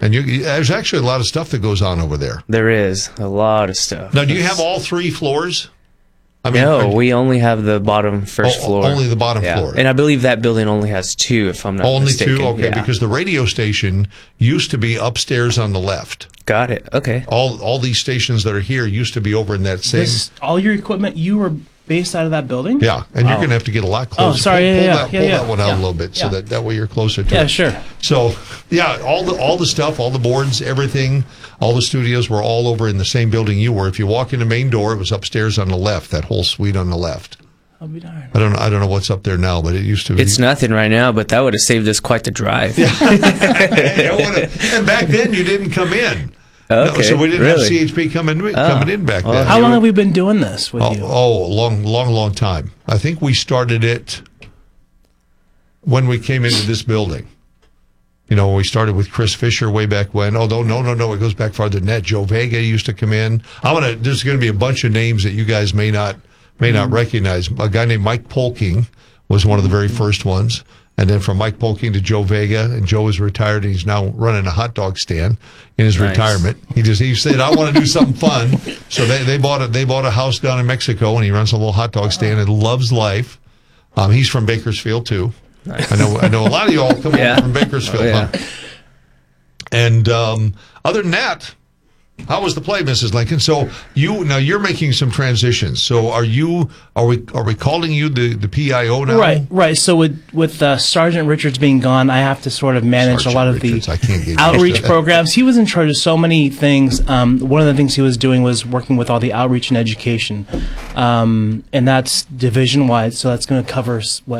And there's actually a lot of stuff that goes on over there. There is a lot of stuff. Now, do you have all 3 floors? No, we only have the bottom first floor. Only the bottom floor. And I believe that building only has 2, if I'm not mistaken. Only 2? Okay, because the radio station used to be upstairs on the left. Got it. Okay. All these stations that are here used to be over in that same... all your equipment, you were based out of that building? Yeah, and you're going to have to get a lot closer. Oh, sorry, pull that one out a little bit so that way you're closer to it. Yeah, sure. So, yeah, all the stuff, all the boards, everything, all the studios were all over in the same building you were. If you walk in the main door, it was upstairs on the left, that whole suite on the left. I'll be darned. I don't know what's up there now, but it used to be. It's nothing right now, but that would have saved us quite the drive. And back then, you didn't come in. Okay, no, so we didn't have CHP coming in back then. How long have we been doing this with you? Oh, a long time. I think we started it when we came into this building. We started with Chris Fisher way back when. Oh, no. It goes back farther than that. Joe Vega used to come in. There's going to be a bunch of names that you guys may not recognize. A guy named Mike Polking was one of the very first ones. And then from Mike Polking to Joe Vega, and Joe is retired, and he's now running a hot dog stand in his retirement. He said, I want to do something fun. So they bought a house down in Mexico, and he runs a little hot dog stand and loves life. He's from Bakersfield too. Nice. I know a lot of you all come over from Bakersfield. Oh, yeah. And other than that, how was the play, Mrs. Lincoln? So you're making some transitions. So are we calling you the PIO now? Right. So with Sergeant Richards being gone, I have to sort of manage a lot of the outreach programs. He was in charge of so many things. One of the things he was doing was working with all the outreach and education, and that's division wide. So that's going to cover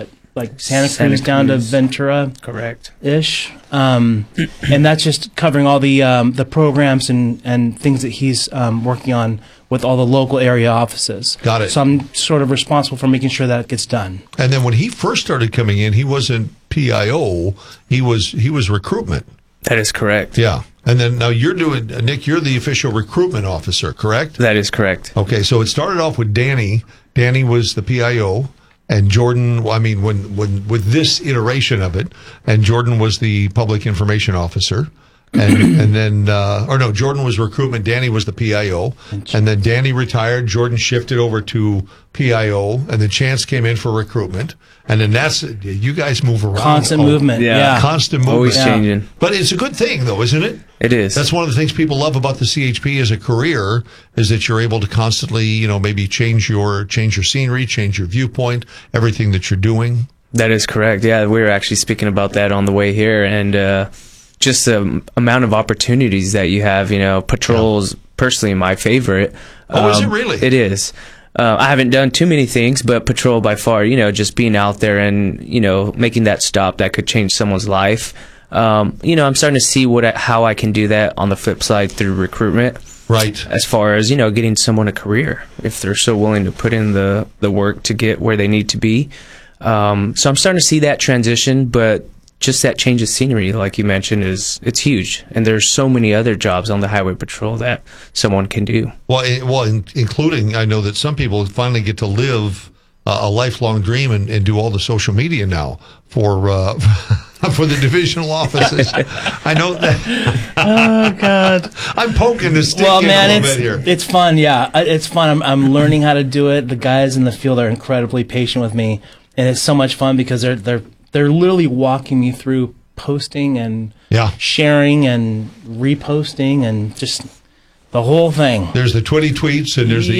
Santa Cruz down to Ventura, correct-ish, and that's just covering all the programs and things that he's working on with all the local area offices. Got it. So I'm sort of responsible for making sure that it gets done. And then when he first started coming in, he wasn't PIO; he was recruitment. That is correct. Yeah. And then now Nick, you're the official recruitment officer, correct? That is correct. Okay, so it started off with Danny. Danny was the PIO. And Jordan, when with this iteration of it, and Jordan was the public information officer, and then Jordan was recruitment, Danny was the PIO, and then Danny retired, Jordan shifted over to PIO, and then Chance came in for recruitment, and then you guys move around. Constant movement, constant movement, always changing. But it's a good thing, though, isn't it? It is. That's one of the things people love about the CHP as a career is that you're able to constantly, maybe change your scenery, change your viewpoint, everything that you're doing. That is correct. Yeah, we were actually speaking about that on the way here, and just the amount of opportunities that you have. Patrol is personally my favorite. Oh, is it really? It is. I haven't done too many things, but patrol by far, just being out there and, making that stop that could change someone's life. I'm starting to see how I can do that on the flip side through recruitment. Right. As far as, getting someone a career, if they're so willing to put in the work to get where they need to be. So I'm starting to see that transition, but just that change of scenery, like you mentioned, it's huge. And there's so many other jobs on the highway patrol that someone can do. Well, including, I know that some people finally get to live a lifelong dream and do all the social media now for the divisional offices. I know that. Oh God! I'm poking the stick a little bit here. It's fun. Yeah, it's fun. I'm learning how to do it. The guys in the field are incredibly patient with me, and it's so much fun because they're literally walking me through posting and sharing and reposting and just the whole thing. There's the Twitty tweets and there's the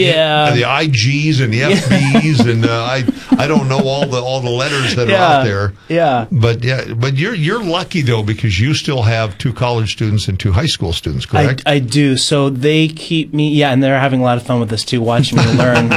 IGs and the FBs and I don't know all the letters that are out there. Yeah. But you're lucky though because you still have 2 college students and 2 high school students, correct? I do. So they keep me and they're having a lot of fun with this too, watching me learn.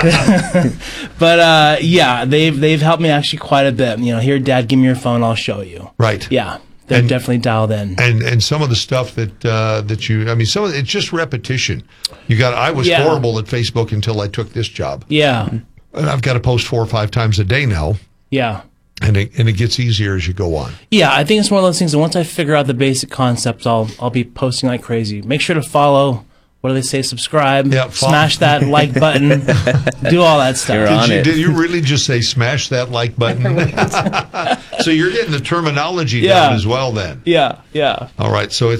But they've helped me actually quite a bit. Here, Dad, give me your phone, I'll show you. Right. Yeah. They're definitely dialed in. And some of the stuff some of it's just repetition. I was horrible at Facebook until I took this job. Yeah. And I've got to post 4 or 5 times a day now. Yeah. And it gets easier as you go on. Yeah, I think it's one of those things that once I figure out the basic concepts, I'll be posting like crazy. Make sure to follow. What do they say? Subscribe, smash that like button, do all that stuff. Did you really just say smash that like button? So you're getting the terminology down as well then. Yeah. All right, so